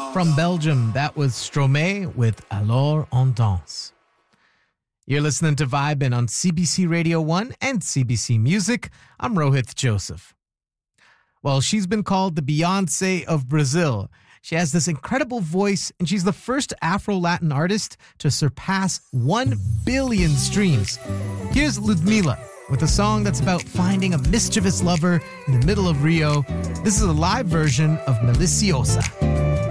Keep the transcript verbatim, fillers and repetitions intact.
From Belgium, that was Stromae with Alors on danse. You're listening to Vibin' on C B C Radio one and C B C Music. I'm Rohit Joseph. Well, she's been called the Beyoncé of Brazil. She has this incredible voice, and she's the first Afro-Latin artist to surpass one billion streams. Here's Ludmilla with a song that's about finding a mischievous lover in the middle of Rio. This is a live version of Maliciosa.